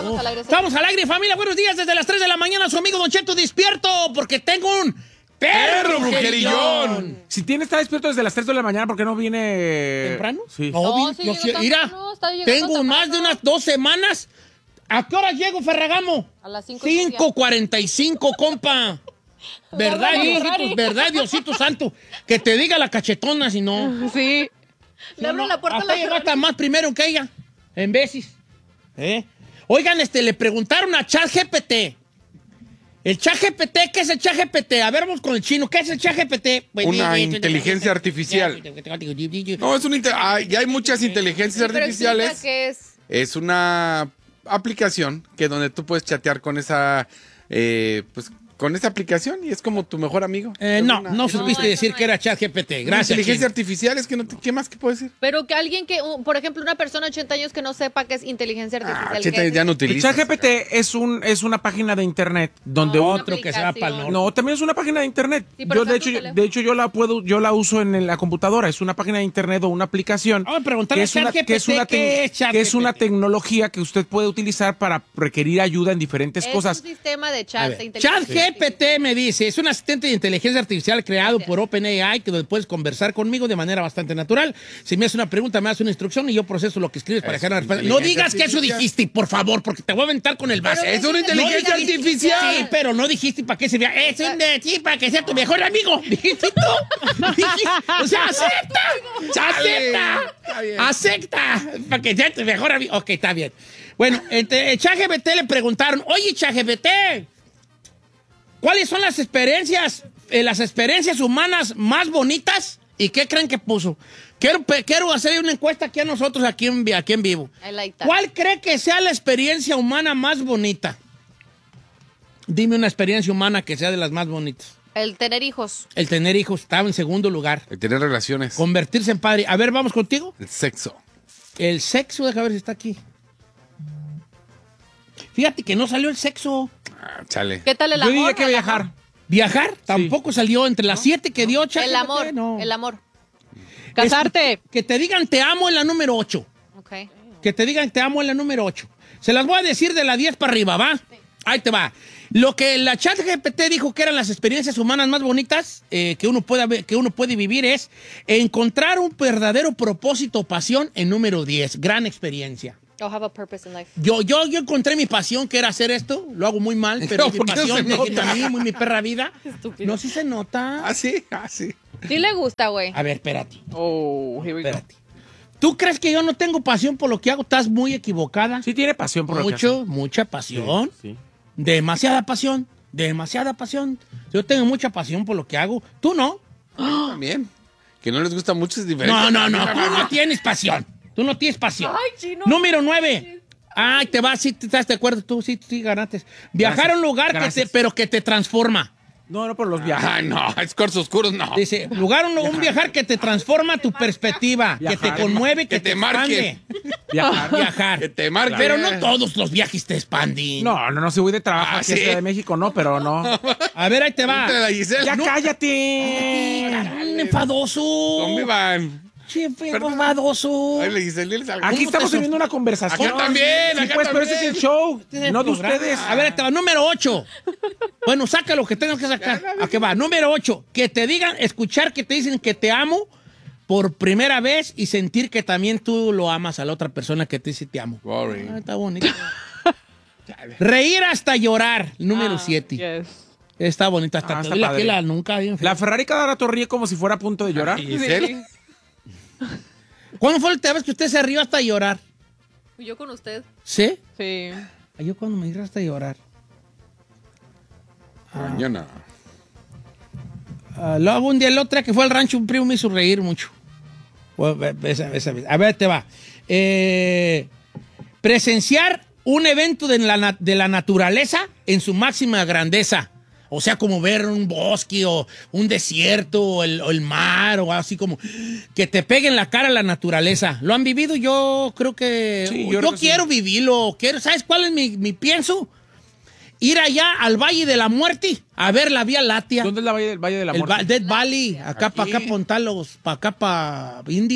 estamos al aire. Sí. Estamos al aire, familia. Buenos días desde las 3 de la mañana. Su amigo Don Cheto despierto porque tengo un perro brujerillón. Si está despierto desde las 3 de la mañana, ¿por qué no viene ¿Temprano? Sí. No, sí, Mira, tengo más de unas 2 semanas. ¿A qué hora llego, Ferragamo? A las 5:45, compa. ¿Verdad, Diosito? ¿Verdad, Diosito Santo? Que te diga la cachetona, si no. Sí. Le abro la puerta a la hasta llegaste más primero que ella. En veces. Oigan, le preguntaron a ChatGPT. El ChatGPT, ¿qué es el ChatGPT? A ver, vamos con el chino. ¿Qué es el ChatGPT? Una inteligencia artificial. No, ya hay muchas inteligencias artificiales. ¿Qué es? Es una aplicación que donde tú puedes chatear con esa, con esa aplicación y es como tu mejor amigo. No supiste decir que era ChatGPT. Gracias. Inteligencia artificial es que no ¿qué más que puedo decir? Pero que alguien por ejemplo, una persona de 80 años que no sepa qué es inteligencia artificial. 80 años ya no El utiliza. ChatGPT es una página de internet donde Otro que sea para el norte. No, también es una página de internet. Sí, pero Yo, está en tu de hecho, yo la uso en la computadora. Es una página de internet o una aplicación. Vamos a preguntarle a ChatGPT que es ¿qué es una ChatGPT? tecnología que usted puede utilizar para requerir ayuda en diferentes cosas. Es un sistema de chat de inteligencia ChatGPT me dice, es un asistente de inteligencia artificial creado por OpenAI que donde puedes conversar conmigo de manera bastante natural. Si me haces una pregunta, me haces una instrucción y yo proceso lo que escribes para dejar una respuesta. No digas que eso dijiste, por favor, porque te voy a aventar con el base. Pero Es una inteligencia artificial. Sí, pero no dijiste para qué servía. Es para que sea tu mejor amigo. Dijiste tú. O sea, acepta. Para que sea tu mejor amigo. Ok, está bien. Bueno, ChatGPT le preguntaron, oye, ChatGPT, ¿cuáles son las experiencias humanas más bonitas? ¿Y qué creen que puso? Quiero hacer una encuesta aquí a nosotros, aquí en vivo. ¿Cuál cree que sea la experiencia humana más bonita? Dime una experiencia humana que sea de las más bonitas. El tener hijos. El tener hijos estaba en segundo lugar. El tener relaciones. Convertirse en padre. A ver, vamos contigo. El sexo. El sexo, déjame ver si está aquí. Fíjate que no salió el sexo. Chale. ¿Qué tal el amor? Yo diría que viajar. ¿Viajar? Tampoco salió entre las 7 que dio ChatGPT. El amor. No. El amor. Casarte. Que te digan te amo en la número 8. Ok. Que te digan te amo en la número 8. Se las voy a decir de la 10 para arriba, ¿va? Sí. Ahí te va. Lo que la ChatGPT dijo que eran las experiencias humanas más bonitas que uno puede vivir es encontrar un verdadero propósito o pasión en número 10. Gran experiencia. Have a purpose in life. Yo encontré mi pasión, que era hacer esto. Lo hago muy mal, pero mi pasión mi perra vida. Estúpido. No, sí se nota. Ah, sí. Sí le gusta, güey. A ver, espérate. Oh, here we go. Espérate. ¿Tú crees que yo no tengo pasión por lo que hago? Estás muy equivocada. Sí tiene pasión por lo que hace. Mucha pasión. Sí. Demasiada pasión. Yo tengo mucha pasión por lo que hago. ¿Tú no? También. Que no les gusta mucho es diferente. No. Tú no tienes pasión. Ay, chino. Número 9. Ay, te vas, sí, ¿estás de acuerdo? Tú sí ganaste. Viajar a un lugar que te transforma. No, por los viajes. Ay, no, es cuartos oscuros, no. Dice, un viajar que te transforma tu perspectiva, Viajar. que te conmueve, que te marque. expande. Viajar. Que te marque. Pero no todos los viajes te expanden. No, si voy de trabajo aquí a ¿sí? Ciudad de México, no, pero no. A ver, ahí te va. Ya cállate. Enfadoso. ¿Dónde van? Sí, enfadoso. Ay, Giselle, diles algo. Aquí estamos teniendo una conversación. Acá también, Sí, acá pues, pero ese también. es el show. Este es No el de programa. ustedes. A ver, ahí te va. Número 8. Bueno, saca lo que tengas que sacar. ¿A qué va? Número 8. Que te digan, escuchar que te dicen que te amo por primera vez y sentir que también tú lo amas a la otra persona que te dice te amo. Boring. Ah, está bonito. Reír hasta llorar. Número 7. Yes. Está bonita. Hasta te está doy la padre. que la nunca bien fea. La Ferrari cada rato ríe como si fuera a punto de llorar. Giselle. ¿Cuándo fue la última vez que usted se rió hasta llorar? Yo con usted. ¿Sí? Sí. Yo cuando me río hasta llorar. Mañana. Luego un día el otro que fue al rancho, un primo me hizo reír mucho. Esa vez. A ver, te va. Presenciar un evento de la naturaleza en su máxima grandeza. O sea, como ver un bosque o un desierto o el mar o así como que te pegue en la cara la naturaleza. ¿Lo han vivido? Yo creo que... Sí, yo creo que quiero sí. vivirlo. ¿Sabes cuál es mi pienso? Ir allá al Valle de la Muerte a ver la Vía Láctea. ¿Dónde es el Valle de la El Muerte? Death Valley, acá para acá Pontalos, para acá para Indio.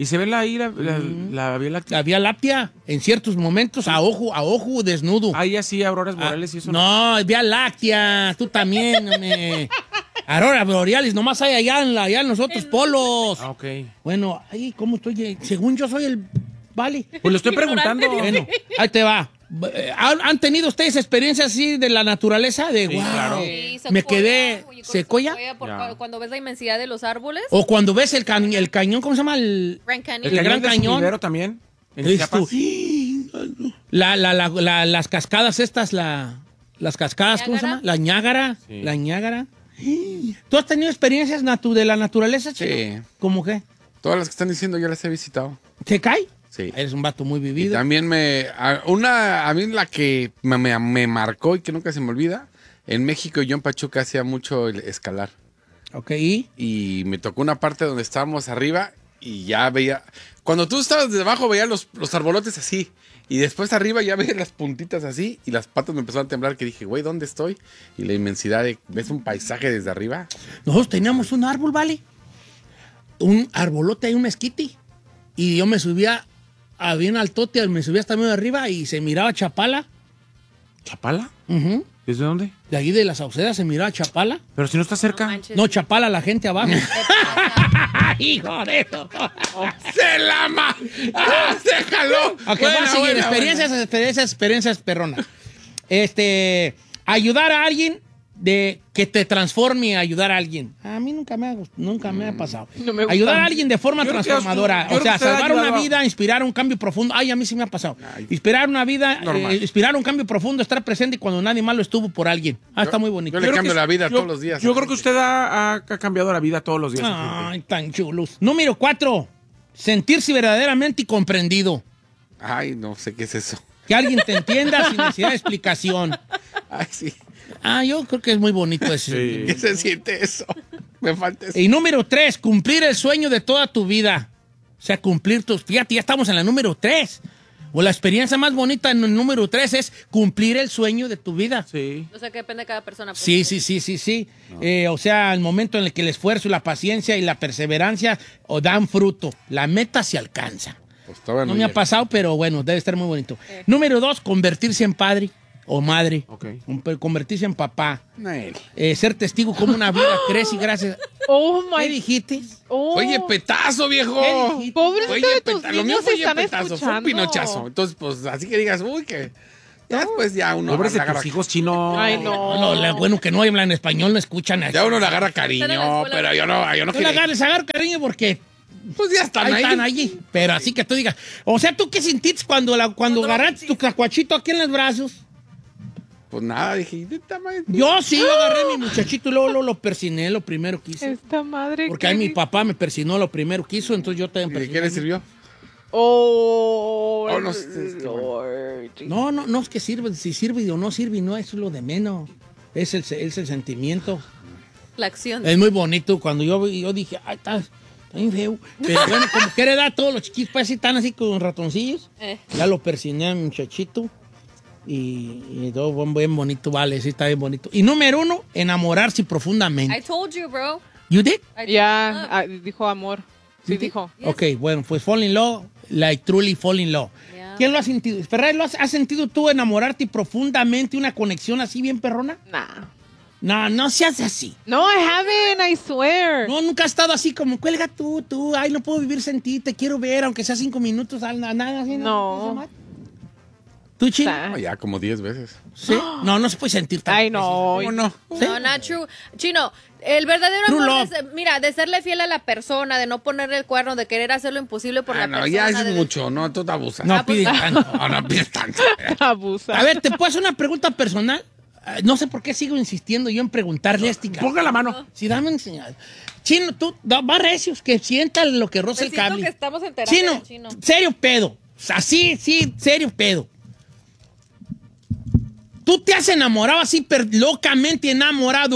¿Y se ve ahí la Vía Láctea? La Vía Láctea, en ciertos momentos, a ojo desnudo. Ahí así, auroras boreales y eso. No, Vía Láctea, tú también, hombre. Aurora boreales, nomás hay allá en los otros polos. Ah, ok. Bueno, ay, ¿cómo estoy? Según yo soy el... Vale. Pues lo estoy preguntando. Bueno, ahí te va. ¿Han tenido ustedes experiencias así de la naturaleza? De Sí, wow, claro. Sí, me quedé... oye, con ¿Secoya? Ya. Cuando ves la inmensidad de los árboles. O cuando ves el cañón, ¿cómo se llama? Grand Canyon. El Gran de Cañón. Sumidero también. En Dices tú, Chiapas. las cascadas estas, las cascadas, ¿cómo se llama? La Ñágara. Sí. La Ñágara. ¿Tú has tenido experiencias de la naturaleza, Chino? Sí. ¿Cómo qué? Todas las que están diciendo yo las he visitado. ¿Te cae? Sí. Eres un vato muy Y vivido. también a mí la que me marcó y que nunca se me olvida, en México yo en Pachuca hacía mucho el escalar. Ok, ¿y? Y me tocó una parte donde estábamos arriba y ya veía, cuando tú estabas desde abajo veías los arbolotes así. Y después arriba ya veías las puntitas así y las patas me empezaron a temblar que dije, güey, ¿dónde estoy? Y la inmensidad ves un paisaje desde arriba. Nosotros teníamos un árbol, ¿vale? Un arbolote y un mezquite. Y yo me subía a bien altote, me subía hasta medio arriba y se miraba Chapala. ¿Chapala? Ujú. ¿Desde dónde? De ahí de la Sauceda se miraba Chapala. Pero si no está cerca. manches. No, Chapala, la gente abajo. ¡Hijo de eso! ¡Se lama! ¡Ah, se jaló! Ok, vamos a seguir. Experiencias perronas. Ayudar a alguien de que te transforme a ayudar a alguien. A mí nunca me ha pasado. No me gusta. Ayudar a alguien de forma Yo creo que transformadora. yo O creo sea, que usted ha salvar una ayudado a- vida, inspirar un cambio profundo. Ay, a mí sí me ha pasado. Inspirar una vida, Normal. inspirar un cambio profundo, estar presente cuando nadie más lo estuvo por alguien. Está muy bonito. Yo le cambio la vida todos los días. Yo creo que usted ha cambiado la vida todos los días. Ay, tan chulos. Número 4. Sentirse verdaderamente comprendido. Ay, no sé qué es eso. Que alguien te entienda sin necesidad de explicación. Ay, sí. Yo creo que es muy bonito eso. Sí. ¿Qué se siente eso? Me falta eso. Y número 3, cumplir el sueño de toda tu vida. O sea, cumplir tus... Fíjate, ya estamos en la número 3. O la experiencia más bonita en el número 3 es cumplir el sueño de tu vida. Sí. O sea, que depende de cada persona. pues. Sí. O sea, el momento en el que el esfuerzo, la paciencia y la perseverancia dan fruto. La meta se alcanza. Pues todavía No me ha llega. pasado, pero bueno, debe estar muy bonito. Número 2, convertirse en padre o madre. Ok. Convertirse en papá. Nel. Ser testigo como una vida crece gracias... Oh ¿Qué my. dijiste? Oh. Oye, petazo, viejo. ¿Qué dijiste? Pobrecito de tus Lo mío niños fue están petazo, fue un escuchando. pinochazo. Entonces, pues, así que digas, uy, que... Ya después ya uno Pobres de le agarra... tus hijos chino. Ay, no. No, bueno que no hablan español, no escuchan aquí. Ya uno le agarra Están en la cariño, escuela. pero yo no No le quería... les agarro cariño porque Pues ya están ahí. están allí. Pero así que tú digas, o sea, ¿tú qué sentiste cuando agarraste tu cacuachito aquí en los brazos? Pues nada, dije, "Neta, madre". Yo sí, yo agarré a mi muchachito y luego lo persiné lo primero que hice. Esta madre. Porque ahí mi papá me persinó lo primero que hizo, entonces yo también ¿Y de persiné. qué le sirvió? Oh, Oh, no sé, Lord. No es que sirve, si sirve o no sirve, no, eso es lo de menos. Es el sentimiento. La acción. Es muy bonito. Cuando yo dije, ay, está bien feo. Pero bueno, como que edad todos los chiquitos pues así están así con ratoncillos. Ya lo persiné a mi muchachito. Y todo bien bonito, vale, sí está bien bonito. Y número 1, enamorarse I profundamente. told you, bro. ¿You did? Ya, dijo amor. Sí, dijo. Ok, bueno, pues fall in love, like truly fall in love. Yeah. ¿Quién lo ha sentido? Ferrari, ¿has sentido tú enamorarte profundamente, una conexión así bien perrona? Nah. No seas así. No, I haven't, I swear. No, nunca has estado así como, cuelga tú, ay, no puedo vivir sin ti, te quiero ver, aunque sea 5 minutos, nada así. No. ¿Tú, Chino? Nah. No, ya como 10 veces. Sí. No se puede sentir tan. Ay, no. ¿Cómo no? ¿Sí? No, not true. Chino, el verdadero True amor love. es, mira, de serle fiel a la persona, de no ponerle el cuerno, de querer hacer lo imposible por la No, persona. ya es de- mucho, no, tú te abusas. No piden tanto. No, no pides tanto. Abusa. A ver, ¿te puedo hacer una pregunta personal? No sé por qué sigo insistiendo yo en preguntarle a este cabrón. Ponga la mano. Sí, dame un señal. Chino, tú, va recios, que sienta lo que roza Me el siento cable. que estamos en terapia Chino, de Chino. serio pedo. Así, sí, serio pedo. ¿Tú te has enamorado así, locamente enamorado?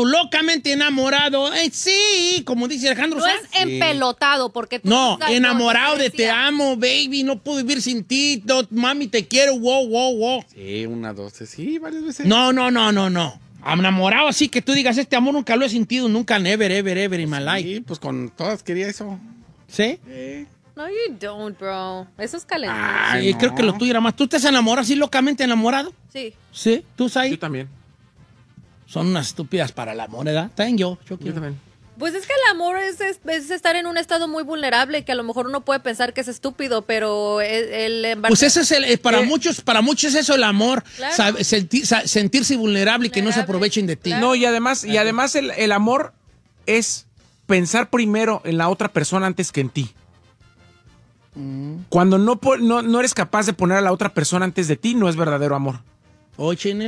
Sí, como dice Alejandro No Sanz. es empelotado, porque tú No, sabes, enamorado yo de te decía, amo, baby, no puedo vivir sin ti, mami, te quiero, wow. Sí, 1, 2, sí, varias veces. No. Enamorado así que tú digas, este amor nunca lo he sentido, nunca, never in my life. Sí, pues con todas quería eso. ¿Sí? No, you don't, bro. Eso es calentón. Sí, no. creo que lo tuyo era más. ¿Tú te enamoras así locamente enamorado? Sí. Sí, ¿tú, Sai? Yo también. Son unas estúpidas para el amor, ¿verdad? También yo Yo quiero. también. Pues es que el amor es estar en un estado muy vulnerable que a lo mejor uno puede pensar que es estúpido, pero Pues ese es para muchos es eso el amor, Claro. sentirse vulnerable y que no se Vulnerable, aprovechen de ti. claro. No, y además el amor es pensar primero en la otra persona antes que en ti. Cuando no eres capaz de poner a la otra persona antes de ti, no es verdadero amor. Oye, Chinel.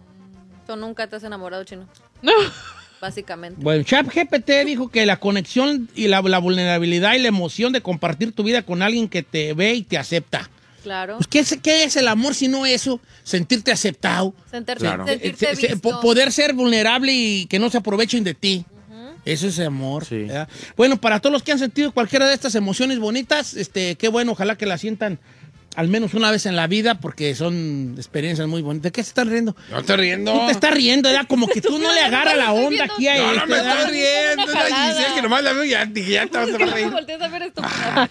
Tú nunca te has enamorado, Chino. No. Básicamente. Bueno, ChatGPT dijo que la conexión y la vulnerabilidad y la emoción de compartir tu vida con alguien que te ve y te acepta. Claro. Pues, ¿qué es el amor si no eso? Sentirte aceptado. Claro. Sentirte visto. Poder ser vulnerable y que no se aprovechen de ti. Eso es amor. Sí. ¿verdad? Bueno, para todos los que han sentido cualquiera de estas emociones bonitas, qué bueno, ojalá que la sientan al menos una vez en la vida, porque son experiencias muy bonitas. ¿De qué se están riendo? No estoy riendo. Tú te estás riendo, ¿verdad? Como que tú no le agarras la onda aquí a No, no me ¿verdad? estoy riendo. Una jalada. Giselle, que nomás la veo y ya te vas a No reír. voltees a ver esto.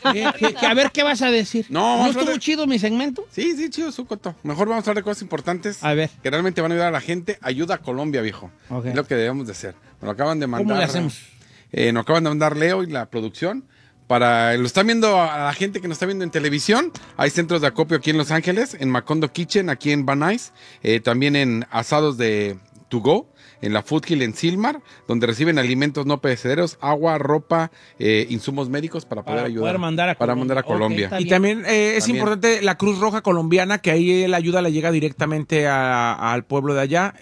A ver, ¿qué vas a decir? No, ¿No vamos a estuvo hablar de- chido mi segmento? Sí, chido, su coto. Mejor vamos a hablar de cosas importantes. A ver. Que realmente van a ayudar a la gente. Ayuda a Colombia, viejo. Ok. Es lo que debemos de hacer. Nos lo acaban de mandar. ¿Cómo le hacemos? Nos acaban de mandar Leo y la producción. Lo están viendo a la gente que nos está viendo en televisión. Hay centros de acopio aquí en Los Ángeles, en Macondo Kitchen, aquí en Van Nuys. También en asados de To Go, en la Food Hill en Silmar, donde reciben alimentos no perecederos, agua, ropa, insumos médicos para poder ayudar. Poder mandar a para Colombia. mandar a Ok, Colombia. está Y bien. también es También. importante la Cruz Roja Colombiana, que ahí la ayuda le llega directamente al pueblo de allá.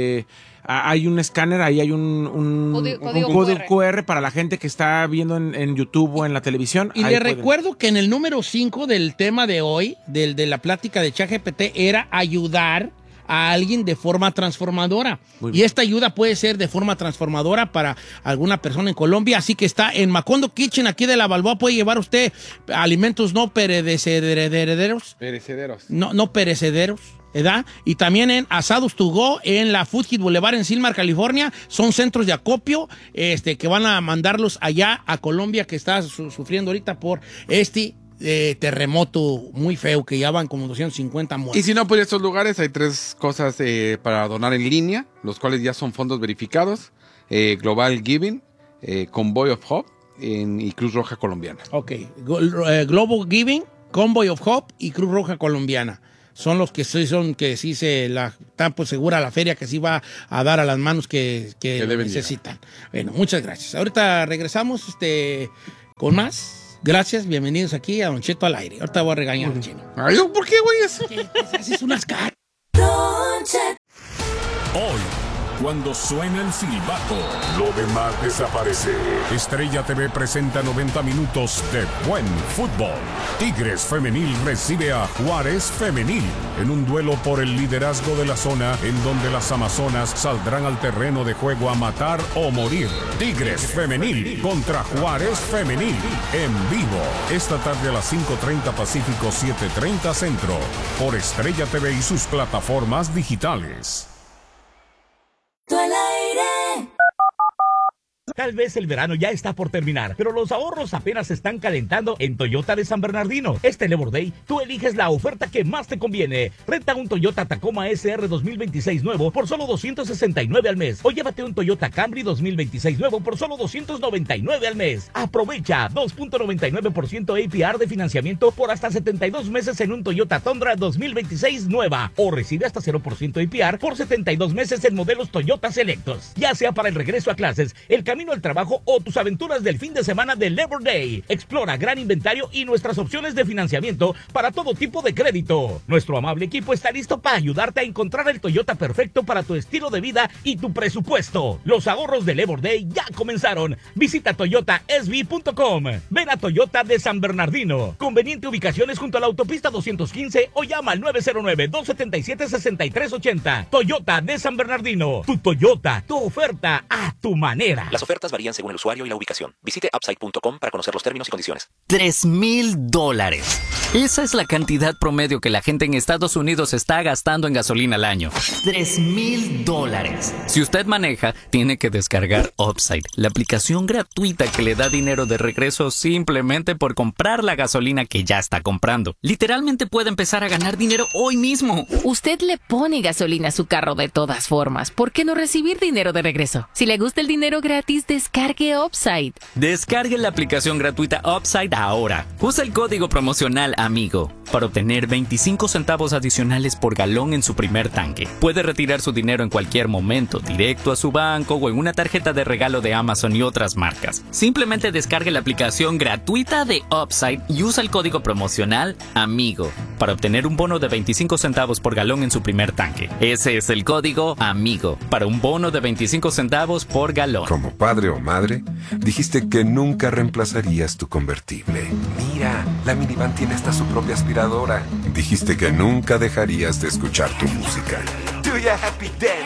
Hay un escáner, ahí hay un Código código QR. QR para la gente que está viendo en YouTube o en la televisión. Y Ahí le pueden. recuerdo que en el número 5 del tema de hoy, de la plática de ChatGPT, era ayudar a alguien de forma transformadora. Muy Y bien. esta ayuda puede ser de forma transformadora para alguna persona en Colombia. Así que está en Macondo Kitchen, aquí de la Balboa. Puede llevar usted alimentos no perecederos. Perecederos. No perecederos, ¿verdad? Y también en Asados To Go, en la Food Hill Boulevard en Silmar, California. Son centros de acopio que van a mandarlos allá a Colombia, que está sufriendo ahorita por terremoto muy feo, que ya van como 250 Y muertos. si no, por estos lugares hay 3 cosas para donar en línea, los cuales ya son fondos verificados. Global Giving, Convoy of Hope y Cruz Roja Colombiana. Ok. Global Giving, Convoy of Hope y Cruz Roja Colombiana. Son los que sí están pues segura la feria que sí va a dar a las manos que lo deben necesitan. Bueno, muchas gracias. Ahorita regresamos con más. Gracias, bienvenidos aquí a Don Cheto al aire. Ahorita voy a regañar al chino. Ay, ¿por qué, güey? Eso? Haces unas caras. Hoy, cuando suena el silbato, lo demás desaparece. Estrella TV presenta 90 minutos de buen fútbol. Tigres Femenil recibe a Juárez Femenil en un duelo por el liderazgo de la zona, en donde las amazonas saldrán al terreno de juego a matar o morir. Tigres Femenil contra Juárez Femenil en vivo esta tarde a las 5:30 Pacífico, 7:30 Centro, por Estrella TV y sus plataformas digitales. Tal vez el verano ya está por terminar, pero los ahorros apenas se están calentando en Toyota de San Bernardino. Este Labor Day, tú eliges la oferta que más te conviene. Renta un Toyota Tacoma SR 2026 nuevo por solo $269 al mes. O llévate un Toyota Camry 2026 nuevo por solo $299 al mes. Aprovecha 2.99% APR de financiamiento por hasta 72 meses en un Toyota Tundra 2026 nueva. O recibe hasta 0% APR por 72 meses en modelos Toyota selectos. Ya sea para el regreso a clases, el camino al trabajo o tus aventuras del fin de semana de Labor Day. Explora gran inventario y nuestras opciones de financiamiento para todo tipo de crédito. Nuestro amable equipo está listo para ayudarte a encontrar el Toyota perfecto para tu estilo de vida y tu presupuesto. Los ahorros de Labor Day ya comenzaron. Visita toyotasv.com. Ven a Toyota de San Bernardino. Conveniente ubicaciones junto a la autopista 215 o llama al 909-277-6380. Toyota de San Bernardino. Tu Toyota, tu oferta a tu manera. Las ofertas Ofertas varían según el usuario y la ubicación. Visite upside.com para conocer los términos y condiciones. $3,000. Esa es la cantidad promedio que la gente en Estados Unidos está gastando en gasolina al año. $3,000. Si usted maneja, tiene que descargar Upside, la aplicación gratuita que le da dinero de regreso simplemente por comprar la gasolina que ya está comprando. Literalmente puede empezar a ganar dinero hoy mismo. Usted le pone gasolina a su carro de todas formas. ¿Por qué no recibir dinero de regreso? Si le gusta el dinero gratis, descargue Upside. Descargue la aplicación gratuita Upside ahora. Usa el código promocional AMIGO para obtener 25 centavos adicionales por galón en su primer tanque. Puede retirar su dinero en cualquier momento, directo a su banco o en una tarjeta de regalo de Amazon y otras marcas. Simplemente descargue la aplicación gratuita de Upside y usa el código promocional AMIGO para obtener un bono de 25 centavos por galón en su primer tanque. Ese es el código AMIGO para un bono de 25 centavos por galón. Como padre o madre, dijiste que nunca reemplazarías tu convertible. Mira, la minivan tiene hasta su propia aspiradora. Dijiste que nunca dejarías de escuchar tu música. Do ya happy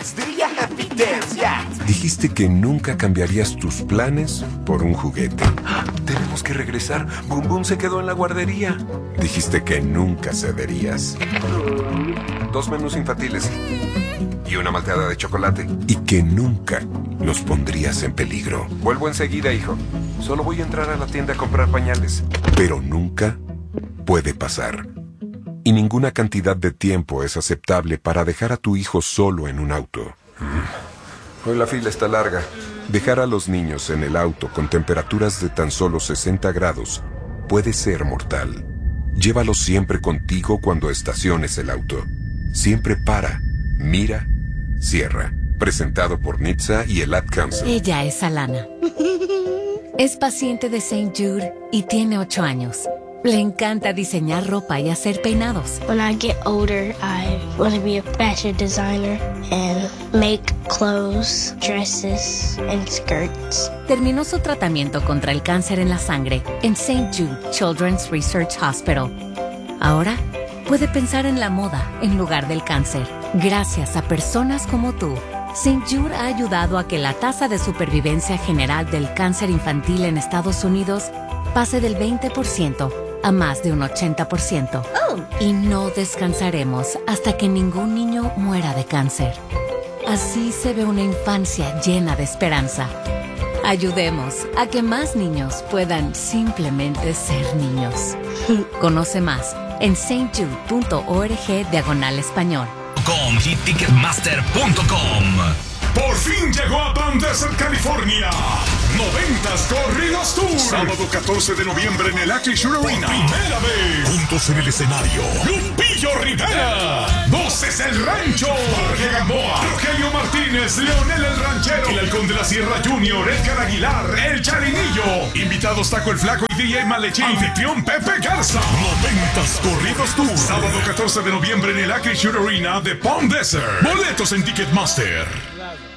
dance, yeah. Dijiste que nunca cambiarías tus planes por un juguete. Tenemos que regresar. Boom Boom se quedó en la guardería. Dijiste que nunca cederías. 2 menús infantiles y una malteada de chocolate. Y que nunca los pondrías en peligro. Vuelvo enseguida, hijo. Solo voy a entrar a la tienda a comprar pañales. Pero nunca puede pasar. Y ninguna cantidad de tiempo es aceptable para dejar a tu hijo solo en un auto. Hoy la fila está larga. Dejar a los niños en el auto con temperaturas de tan solo 60 grados puede ser mortal. Llévalos siempre contigo cuando estaciones el auto. Siempre para, mira, cierra. Presentado por NHTSA y el Ad Council. Ella es Alana. Es paciente de St. Jude y tiene 8 años. Le encanta diseñar ropa y hacer peinados. When I get older, I want to be a fashion designer and make clothes, dresses, and skirts. Terminó su tratamiento contra el cáncer en la sangre en St. Jude Children's Research Hospital. Ahora puede pensar en la moda en lugar del cáncer. Gracias a personas como tú, St. Jude ha ayudado a que la tasa de supervivencia general del cáncer infantil en Estados Unidos pase del 20% a más de un 80%. Y no descansaremos hasta que ningún niño muera de cáncer. Así se ve una infancia llena de esperanza. Ayudemos a que más niños puedan simplemente ser niños. Conoce más en stjude.org/español. Y Ticketmaster.com. Por fin llegó a Palm Desert, California. 90s Corridos Tour. Sábado 14 de noviembre en el Acrisure Arena. Primera vez. Juntos en el escenario. Lupillo Rivera. Voces El Rancho. Jorge Gamboa. Rogelio Martínez. Leonel El Ranchero. El Halcón de la Sierra Junior. Edgar Aguilar. El Charinillo. Invitados Taco el Flaco y DJ Malechín. Anfitrión Pepe Garza. 90s Corridos Tour. Sábado 14 de noviembre en el Acrisure Arena de Palm Desert. Boletos en Ticketmaster.